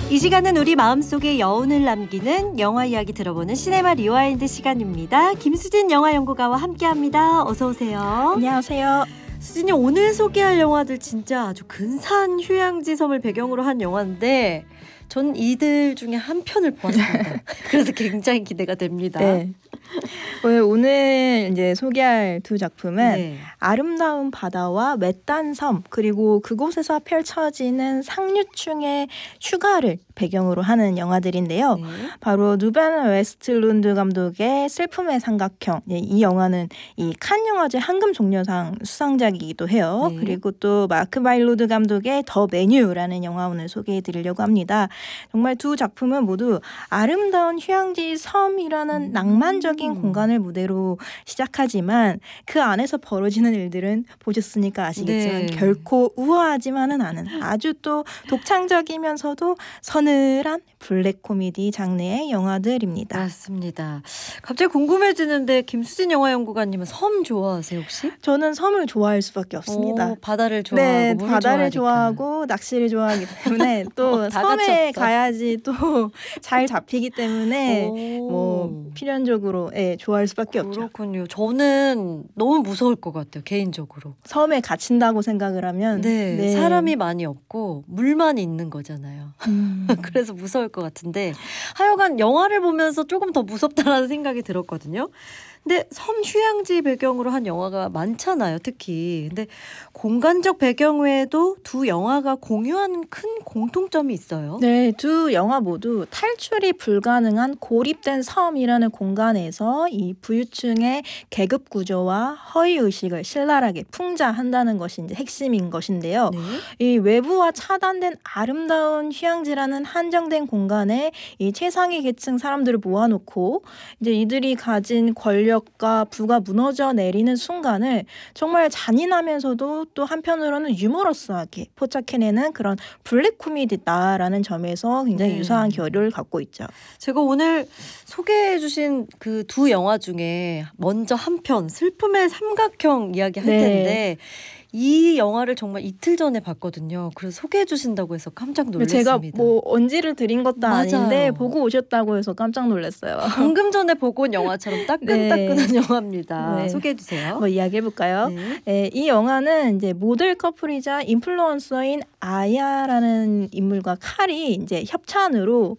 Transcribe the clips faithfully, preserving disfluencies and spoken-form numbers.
이 시간은 우리 마음속에 여운을 남기는 영화 이야기 들어보는 시네마 리와인드 시간입니다. 김수진 영화연구가와 함께합니다. 어서 오세요. 안녕하세요. 수진이 오늘 소개할 영화들 진짜 아주 근사한 휴양지 섬을 배경으로 한 영화인데 전 이들 중에 한 편을 보았습니다. 그래서 굉장히 기대가 됩니다. 네. 오늘 이제 소개할 두 작품은 네. 아름다운 바다와 외딴 섬, 그리고 그곳에서 펼쳐지는 상류층의 휴가를 배경으로 하는 영화들인데요. 네. 바로 누벤 웨스틀룬드 감독의 슬픔의 삼각형. 이 영화는 이 칸 영화제 황금 종려상 수상작이기도 해요. 네. 그리고 또 마크 마일로드 감독의 더 메뉴라는 영화 오늘 소개해드리려고 합니다. 정말 두 작품은 모두 아름다운 휴양지 섬이라는 음. 낭만적인 공간을 무대로 시작하지만 그 안에서 벌어지는 일들은 보셨으니까 아시겠지만 네. 결코 우아하지만은 않은 아주 또 독창적이면서도 서늘한 블랙 코미디 장르의 영화들입니다. 맞습니다. 갑자기 궁금해지는데 김수진 영화연구가님은 섬 좋아하세요 혹시? 저는 섬을 좋아할 수밖에 없습니다. 오, 바다를 좋아하고 네, 물을 바다를 좋아하니까. 좋아하고 낚시를 좋아하기 때문에 또 어, 다 섬에 갖췄어. 가야지 또 잘 잡히기 때문에 오. 뭐 필연적으로 예, 좋아할 수밖에 없죠. 그렇군요. 저는 너무 무서울 것 같아요. 개인적으로. 섬에 갇힌다고 생각을 하면 네, 네. 사람이 많이 없고 물만 있는 거잖아요. 음. 그래서 무서울 것 같은데 하여간 영화를 보면서 조금 더 무섭다라는 생각이 들었거든요. 근데 섬 휴양지 배경으로 한 영화가 많잖아요, 특히. 근데 공간적 배경 외에도 두 영화가 공유하는 큰 공통점이 있어요. 네, 두 영화 모두 탈출이 불가능한 고립된 섬이라는 공간에서 이 부유층의 계급 구조와 허위 의식을 신랄하게 풍자한다는 것이 이제 핵심인 것인데요. 네. 이 외부와 차단된 아름다운 휴양지라는 한정된 공간에 이 최상위 계층 사람들을 모아놓고 이제 이들이 가진 권력과 부가 무너져 내리는 순간을 정말 잔인하면서도 또 한편으로는 유머러스하게 포착해내는 그런 블랙 코미디다라는 점에서 굉장히 네. 유사한 결을 갖고 있죠. 제가 오늘 소개해주신 그 두 영화 중에 먼저 한 편 슬픔의 삼각형 이야기 할 네. 텐데 이 영화를 정말 이틀 전에 봤거든요. 그래서 소개해 주신다고 해서 깜짝 놀랐습니다. 제가 뭐 언지를 드린 것도 맞아요. 아닌데 보고 오셨다고 해서 깜짝 놀랐어요. 방금 전에 보고 온 영화처럼 따끈따끈한 네. 영화입니다. 네. 소개해 주세요. 뭐 이야기해 볼까요? 네. 네, 이 영화는 이제 모델 커플이자 인플루언서인 아야라는 인물과 칼이 이제 협찬으로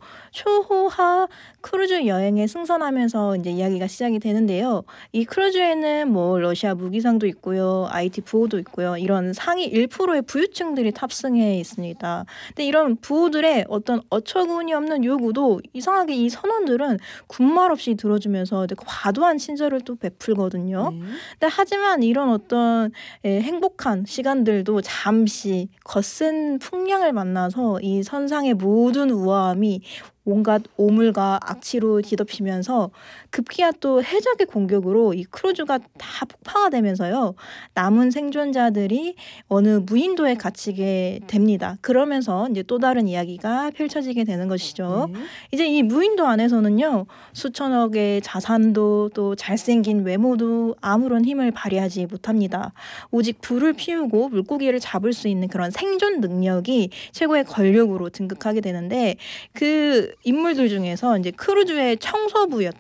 초호화 크루즈 여행에 승선하면서 이제 이야기가 시작이 되는데요. 이 크루즈에는 뭐 러시아 무기상도 있고요, 아이티 부호도 있고요, 이런 상위 일 퍼센트의 부유층들이 탑승해 있습니다. 근데 이런 부호들의 어떤 어처구니 없는 요구도 이상하게 이 선원들은 군말 없이 들어주면서 되게 과도한 친절을 또 베풀거든요. 네. 근데 하지만 이런 어떤 예, 행복한 시간들도 잠시 거센 풍량을 만나서 이 선상의 모든 우아함이 온갖 오물과 악취로 뒤덮이면서 급기야 또 해적의 공격으로 이 크루즈가 다 폭파가 되면서요. 남은 생존자들이 어느 무인도에 갇히게 됩니다. 그러면서 이제 또 다른 이야기가 펼쳐지게 되는 것이죠. 네. 이제 이 무인도 안에서는요. 수천억의 자산도 또 잘생긴 외모도 아무런 힘을 발휘하지 못합니다. 오직 불을 피우고 물고기를 잡을 수 있는 그런 생존 능력이 최고의 권력으로 등극하게 되는데 그 인물들 중에서 이제 크루즈의 청소부였던